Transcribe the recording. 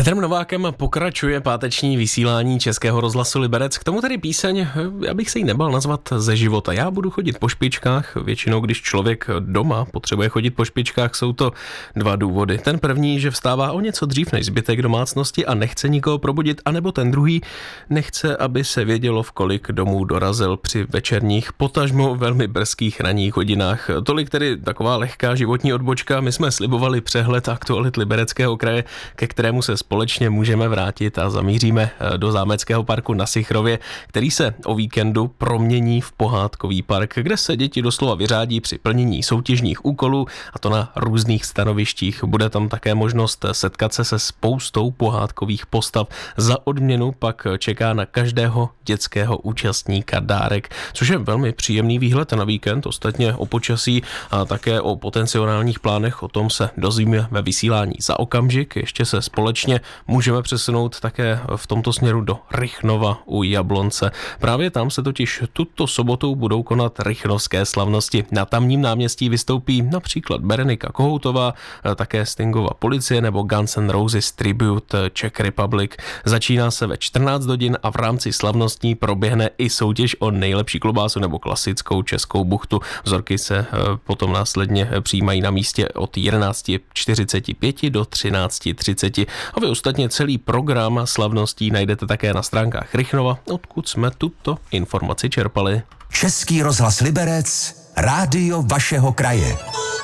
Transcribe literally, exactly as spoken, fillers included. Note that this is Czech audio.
Petrem Novákem pokračuje páteční vysílání Českého rozhlasu Liberec. K tomu tedy píseň, já bych se jí nebal nazvat ze života. Já budu chodit po špičkách, většinou když člověk doma potřebuje chodit po špičkách, jsou to dva důvody. Ten první, že vstává o něco dřív než zbytek domácnosti a nechce nikoho probudit, anebo ten druhý, nechce, aby se vědělo, v kolik domů dorazil při večerních, potažmo velmi brzkých ranních hodinách. Tolik tedy taková lehká životní odbočka. My jsme slibovali přehled aktualit Libereckého kraje, ke kterému se společně můžeme vrátit a zamíříme do Zámeckého parku na Sichrově, který se o víkendu promění v pohádkový park, kde se děti doslova vyřádí při plnění soutěžních úkolů, a to na různých stanovištích. Bude tam také možnost setkat se se spoustou pohádkových postav. Za odměnu pak čeká na každého dětského účastníka dárek, což je velmi příjemný výhled na víkend. Ostatně o počasí a také o potenciálních plánech, o tom se dozvíme ve vysílání za okamžik. Ještě se společně můžeme přesunout také v tomto směru do Rychnova u Jablonce. Právě tam se totiž tuto sobotu budou konat rychnovské slavnosti. Na tamním náměstí vystoupí například Berenika Kohoutová, také Stingova Policie nebo Guns N' Roses Tribute Czech Republic. Začíná se ve čtrnáct hodin a v rámci slavností proběhne i soutěž o nejlepší klobásu nebo klasickou českou buchtu. Vzorky se potom následně přijímají na místě od jedenáct čtyřicet pět do třináct třicet. A vy ostatně celý program slavností najdete také na stránkách Rychnova, odkud jsme tuto informaci čerpali. Český rozhlas Liberec, rádio vašeho kraje.